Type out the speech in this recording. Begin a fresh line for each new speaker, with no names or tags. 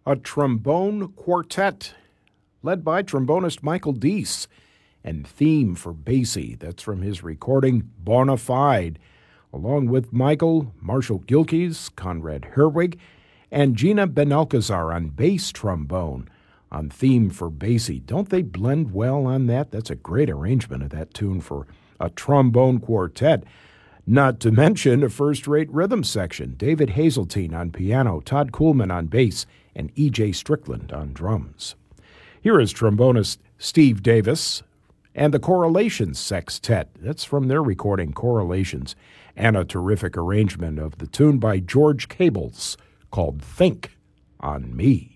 a trombone quartet led by trombonist Michael Deese, and theme for Basie. That's from his recording Bonafide, along with Michael, Marshall Gilkes, Conrad Herwig, and Gina Benalcazar on bass trombone on theme for Basie. Don't they blend well on that? That's a great arrangement of that tune for a trombone quartet. Not to mention a first-rate rhythm section. David Hazeltine on piano, Todd Kuhlman on bass, and E.J. Strickland on drums. Here is trombonist Steve Davis and the Correlations Sextet. That's from their recording, Correlations, and a terrific arrangement of the tune by George Cables called Think on Me.